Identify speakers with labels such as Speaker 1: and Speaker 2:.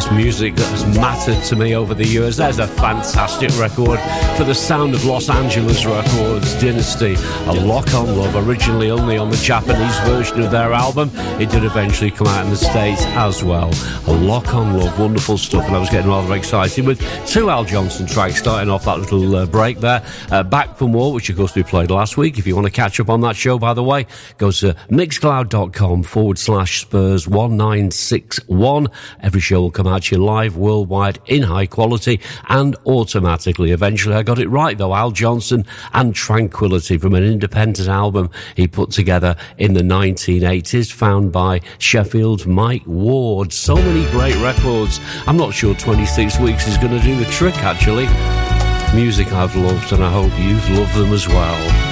Speaker 1: It's music that has mattered to me over the years. There's a fantastic record for the Sound of Los Angeles Records, Dynasty, A Lock on Love, originally only on the Japanese version of their album. It did eventually come out in the States as well. A Lock on Love, wonderful stuff, and I was getting rather excited with two Al Johnson tracks starting off that little break there. Back for More, which of course we played last week. If you want to catch up on that show, by the way, go to mixcloud.com/Spurs1961. Every show will come out to you live, worldwide, in high quality, and automatically. Eventually, I got it right, though. Al Johnson and Tranquility from an independent album he put together in the 1980s, found by Sheffield's Mike Ward. So many great records. I'm not sure 26 weeks is going to do the trick, actually. Music I've loved, and I hope you've loved them as well.